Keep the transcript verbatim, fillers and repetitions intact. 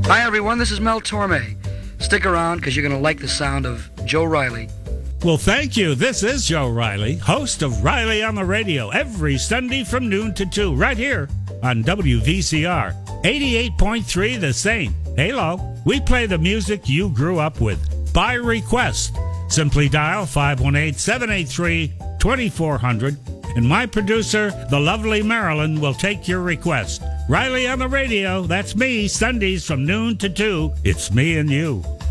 Hi, everyone. This is Mel Torme. Stick around because you're going to like the sound of Joe Riley. Well, thank you. This is Joe Riley, host of Riley on the Radio, every Sunday from noon to two, right here on W V C R eighty-eight point three, The Same. Halo. We play the music you grew up with by request. Simply dial five one eight, seven eight three, two four zero zero, and my producer, the lovely Marilyn, will take your request. Riley on the Radio, that's me, Sundays from noon to two. It's me and you.